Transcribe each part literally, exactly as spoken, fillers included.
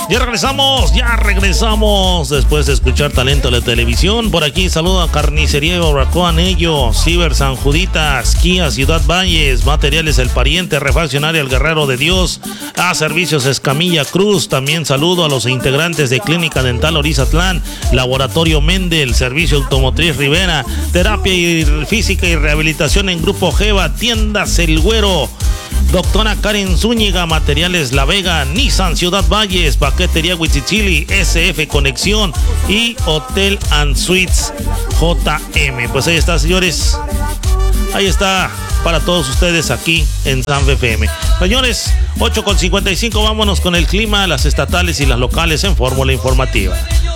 Ya regresamos, ya regresamos después de escuchar Talento de Televisión. Por aquí saludo a Carnicería Barbacoa Anello, Ciber San Juditas, Kia Ciudad Valles, Materiales El Pariente, Refaccionaria El Guerrero de Dios, a Servicios Escamilla Cruz. También saludo a los integrantes de Clínica Dental Orizatlán, Laboratorio Mendel, Servicio Automotriz Rivera, Terapia y Física y Rehabilitación en Grupo Geva, Tiendas El Güero, Doctora Karen Zúñiga, Materiales La Vega, Nissan Ciudad Valles, Paquetería Huichichili, S F Conexión y Hotel and Suites J M. Pues ahí está, señores. Ahí está para todos ustedes aquí en San F M. Señores, ocho con cincuenta y cinco, vámonos con el clima, las estatales y las locales en Fórmula Informativa.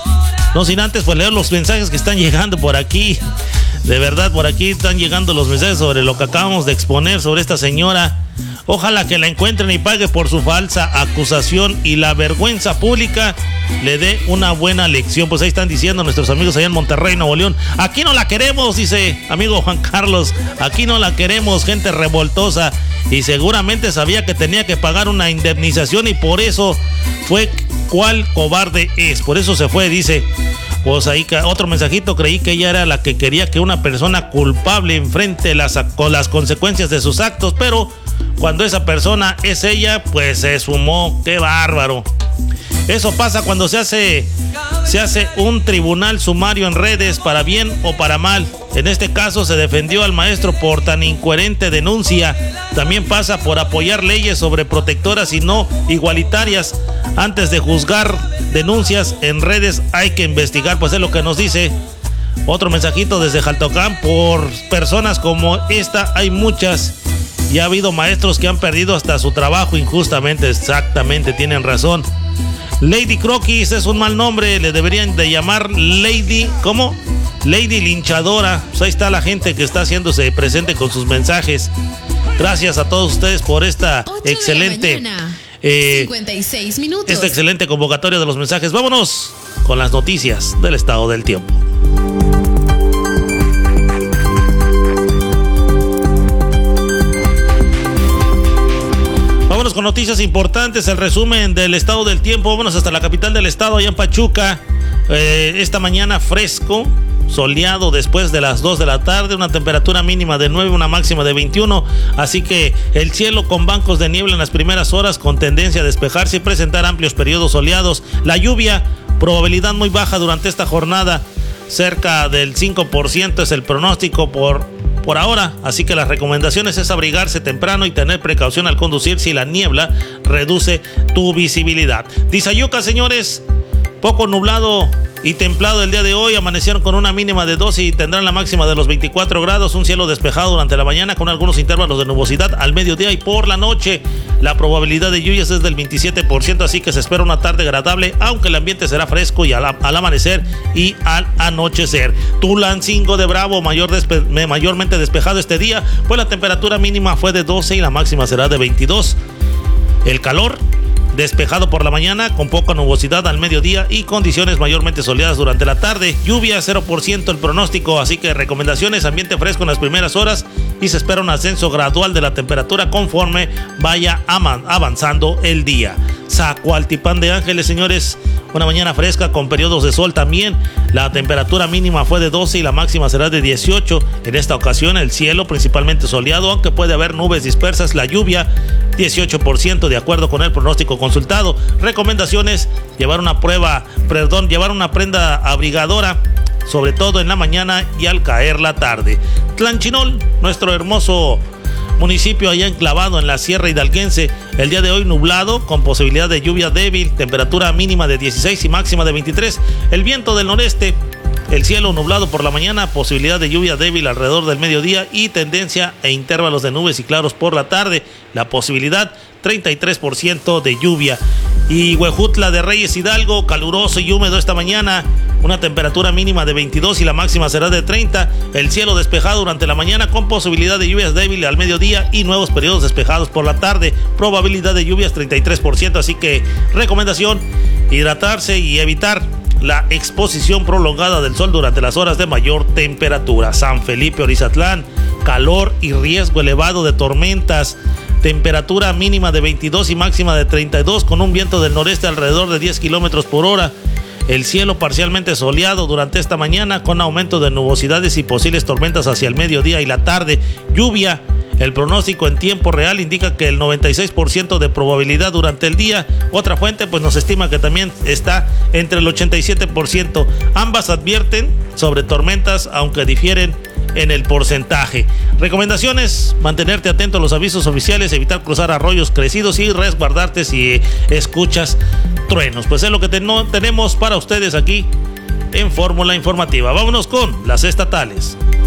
No sin antes pues leer los mensajes que están llegando por aquí. De verdad, por aquí están llegando los mensajes sobre lo que acabamos de exponer sobre esta señora. Ojalá que la encuentren y pague por su falsa acusación y la vergüenza pública le dé una buena lección. Pues ahí están diciendo nuestros amigos allá en Monterrey, Nuevo León. Aquí no la queremos, dice amigo Juan Carlos. Aquí no la queremos, gente revoltosa. Y seguramente sabía que tenía que pagar una indemnización y por eso fue cuál cobarde es. Por eso se fue, dice. Pues ahí otro mensajito, creí que ella era la que quería que una persona culpable enfrente las, con las consecuencias de sus actos, pero cuando esa persona es ella, pues se sumó. ¡Qué bárbaro! Eso pasa cuando se hace, se hace un tribunal sumario en redes, para bien o para mal. En este caso se defendió al maestro por tan incoherente denuncia. También pasa por apoyar leyes sobreprotectoras y no igualitarias. Antes de juzgar denuncias en redes hay que investigar, pues es lo que nos dice. Otro mensajito desde Jaltocán: por personas como esta hay muchas. Y ha habido maestros que han perdido hasta su trabajo injustamente. Exactamente, tienen razón. Lady Croquis es un mal nombre, le deberían de llamar Lady, ¿cómo? Lady Linchadora. Pues ahí está la gente que está haciéndose presente con sus mensajes. Gracias a todos ustedes por esta excelente eh, cincuenta y seis minutos. Esta excelente convocatoria de los mensajes. Vámonos con las noticias del estado del tiempo. Vámonos con noticias importantes, el resumen del estado del tiempo. Vámonos hasta la capital del estado, allá en Pachuca. Eh, esta mañana fresco, soleado después de las dos de la tarde, una temperatura mínima de nueve, una máxima de veintiuno, así que el cielo con bancos de niebla en las primeras horas con tendencia a despejarse y presentar amplios periodos soleados. La lluvia, probabilidad muy baja durante esta jornada, cerca del cinco por ciento es el pronóstico por Por ahora, así que las recomendaciones es abrigarse temprano y tener precaución al conducir si la niebla reduce tu visibilidad. Tizayuca, señores, poco nublado y templado el día de hoy. Amanecieron con una mínima de doce y tendrán la máxima de los veinticuatro grados. Un cielo despejado durante la mañana con algunos intervalos de nubosidad al mediodía y por la noche. La probabilidad de lluvias es del veintisiete por ciento, así que se espera una tarde agradable, aunque el ambiente será fresco y al, al amanecer y al anochecer. Tulancingo de Bravo, mayor despe, mayormente despejado este día, pues la temperatura mínima fue de doce y la máxima será de veintidós. El calor despejado por la mañana, con poca nubosidad al mediodía y condiciones mayormente soleadas durante la tarde. Lluvia cero por ciento el pronóstico, así que recomendaciones: ambiente fresco en las primeras horas y se espera un ascenso gradual de la temperatura conforme vaya avanzando el día. Zacualtipán de Ángeles, señores, una mañana fresca con periodos de sol también. La temperatura mínima fue de doce y la máxima será de dieciocho. En esta ocasión el cielo principalmente soleado, aunque puede haber nubes dispersas. La lluvia dieciocho por ciento de acuerdo con el pronóstico consultado. Recomendaciones: llevar una prueba, perdón, llevar una prenda abrigadora, sobre todo en la mañana y al caer la tarde. Tlanchinol, nuestro hermoso municipio allá enclavado en la Sierra Hidalguense, el día de hoy nublado con posibilidad de lluvia débil, temperatura mínima de dieciséis y máxima de veintitrés. El viento del noreste, el cielo nublado por la mañana, posibilidad de lluvia débil alrededor del mediodía y tendencia e intervalos de nubes y claros por la tarde. La posibilidad treinta y tres por ciento de lluvia. Y Huejutla de Reyes Hidalgo, caluroso y húmedo esta mañana, una temperatura mínima de veintidós y la máxima será de treinta. El cielo despejado durante la mañana con posibilidad de lluvias débiles al mediodía y nuevos periodos despejados por la tarde. Probabilidad de lluvias treinta y tres por ciento, así que recomendación: hidratarse y evitar la exposición prolongada del sol durante las horas de mayor temperatura. San Felipe Orizatlán, calor y riesgo elevado de tormentas. temperatura mínima de veintidós y máxima de treinta y dos, con un viento del noreste alrededor de diez kilómetros por hora. El cielo parcialmente soleado durante esta mañana, con aumento de nubosidades y posibles tormentas hacia el mediodía y la tarde. Lluvia. El pronóstico en tiempo real indica que el noventa y seis por ciento de probabilidad durante el día. Otra fuente pues nos estima que también está entre el ochenta y siete por ciento. Ambas advierten sobre tormentas, aunque difieren en el porcentaje. Recomendaciones: mantenerte atento a los avisos oficiales, evitar cruzar arroyos crecidos y resguardarte si escuchas truenos. Pues es lo que te, no, tenemos para ustedes aquí en Fórmula Informativa. Vámonos con las estatales.